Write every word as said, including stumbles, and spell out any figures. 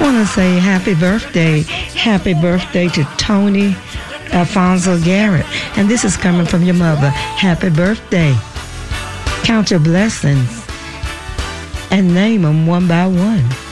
Want to say happy birthday, happy birthday to Tony Alfonso Garrett. And this is coming from your mother. Happy birthday. Count your blessings and name them one by one.